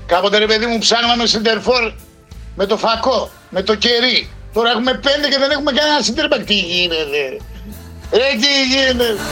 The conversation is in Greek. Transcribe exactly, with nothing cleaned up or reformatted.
Κάποτε ρε παιδί μου ψάχναμε σεντερφόρ με το φακό, με το κερί. Τώρα έχουμε πέντε και δεν έχουμε κανένα σεντερμπακ. Τι γίνεται. Ρε τι γίνεται.